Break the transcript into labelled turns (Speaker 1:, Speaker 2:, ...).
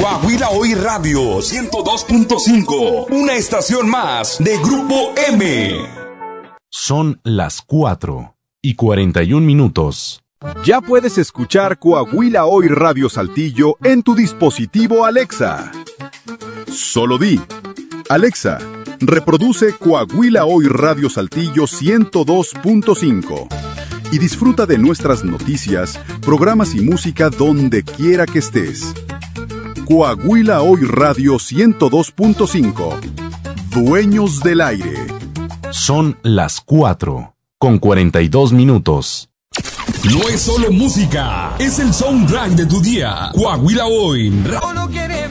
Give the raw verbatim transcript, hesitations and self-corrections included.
Speaker 1: Coahuila Hoy Radio ciento dos punto cinco, una estación más de Grupo M.
Speaker 2: Son las cuatro y cuarenta y un minutos.
Speaker 3: Ya puedes escuchar Coahuila Hoy Radio Saltillo en tu dispositivo Alexa. Solo di: Alexa, reproduce Coahuila Hoy Radio Saltillo ciento dos punto cinco y disfruta de nuestras noticias, programas y música donde quiera que estés. Coahuila Hoy Radio ciento dos punto cinco. Dueños del aire.
Speaker 2: Son las cuatro con cuarenta y dos minutos.
Speaker 1: No es solo música, es el soundtrack de tu día. Coahuila Hoy.
Speaker 4: Uno quiere